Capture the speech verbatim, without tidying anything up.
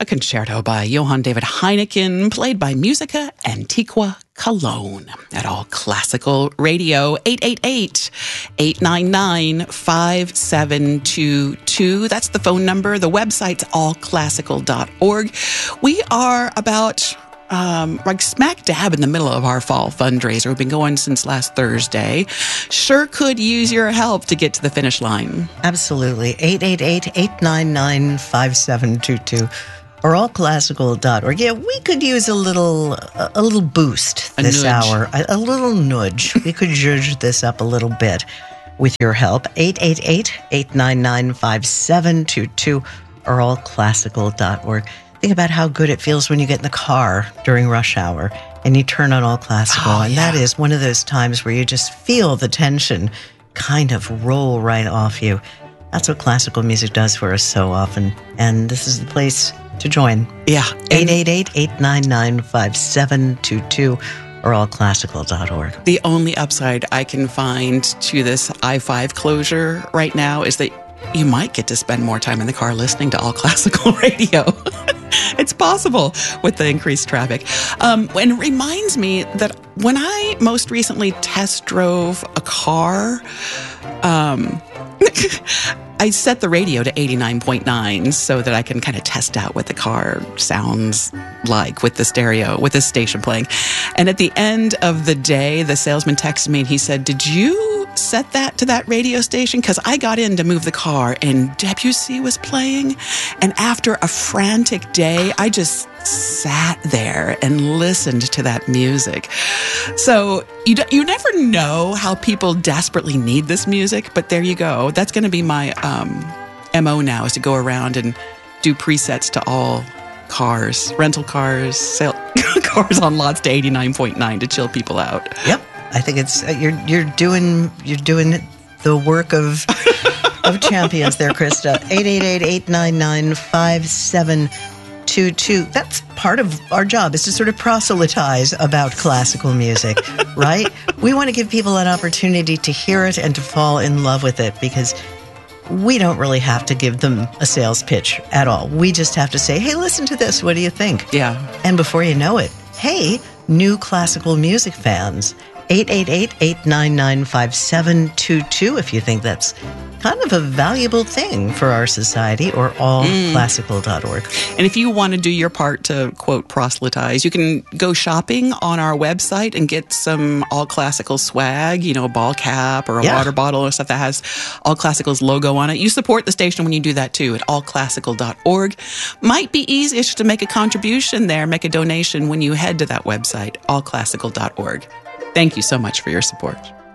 concerto by Johann David Heineken, played by Musica Antiqua Cologne at All Classical Radio. Eight eight eight, eight nine nine, five seven two two. That's the phone number. The website's all classical dot org. We are about Um, like smack dab in the middle of our fall fundraiser. We've been going since last Thursday. Sure could use your help to get to the finish line. Absolutely. eight eight eight, eight nine nine, five seven two two or all classical dot org. Yeah, we could use a little a, a little boost a this nudge. hour. A, a little nudge. We could zhuzh this up a little bit with your help. eight eight eight, eight nine nine, five seven two two or all classical dot org. Think about how good it feels when you get in the car during rush hour and you turn on All Classical. Oh, and yeah. that is one of those times where you just feel the tension kind of roll right off you. That's what classical music does for us so often. And this is the place to join. Yeah. eight eight eight, eight nine nine, five seven two two or all classical dot org. The only upside I can find to this I five closure right now is that you might get to spend more time in the car listening to All Classical Radio. It's possible with the increased traffic. Um, and it reminds me that when I most recently test drove a car, um, I set the radio to eighty-nine point nine so that I can kind of test out what the car sounds like with the stereo, with this station playing. And at the end of the day, the salesman texted me and he said, "Did you set that to that radio station? Because I got in to move the car and Debussy was playing. And after a frantic day, I just sat there and listened to that music." So you d- you never know how people desperately need this music, but there you go. That's going to be my um, M O now, is to go around and do presets to all cars, rental cars, sale cars on lots to eighty-nine point nine to chill people out. Yep. I think it's uh, you're you're doing you're doing the work of of champions there, Krista. eight eight eight, eight nine nine, five seven two two. That's part of our job, is to sort of proselytize about classical music, right? We want to give people an opportunity to hear it and to fall in love with it, because we don't really have to give them a sales pitch at all. We just have to say, "Hey, listen to this. What do you think?" Yeah. And before you know it, hey, new classical music fans, eight eight eight, eight nine nine, five seven two two if you think that's kind of a valuable thing for our society, or all classical dot org. And if you want to do your part to, quote, proselytize, you can go shopping on our website and get some All Classical swag, you know, a ball cap or a Yeah. water bottle or stuff that has All Classical's logo on it. You support the station when you do that too at all classical dot org. Might be easiest to make a contribution there, make a donation when you head to that website, all classical dot org. Thank you so much for your support.